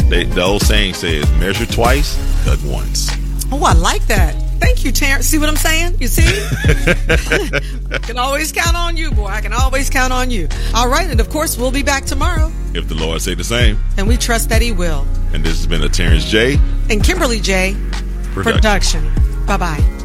The old saying says, measure twice, cut once. Oh, I like that. Thank you, Terrence. See what I'm saying? You see? I can always count on you, boy. I can always count on you. All right, and of course, we'll be back tomorrow. If the Lord say the same. And we trust that He will. And this has been a Terrence J. and Kimberly J. production. Bye-bye.